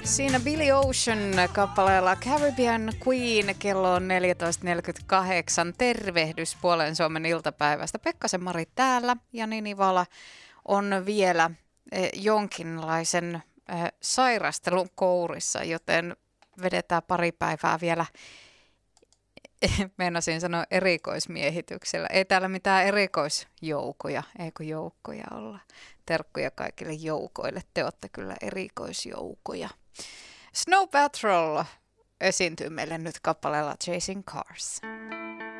Siinä Billy Ocean kappaleella Caribbean Queen, kello on 14.48. Tervehdys Puolen Suomen iltapäivästä. Pekkasen Mari täällä ja Ninivala on vielä jonkinlaisen sairastelun kourissa, joten vedetään pari päivää vielä, meinasin sanoa erikoismiehityksellä. Ei täällä mitään erikoisjoukoja, eikö joukkoja olla. Terkkuja kaikille joukoille, te olette kyllä erikoisjoukoja. Snow Patrol esiintyy meille nyt kappaleella Chasing Cars.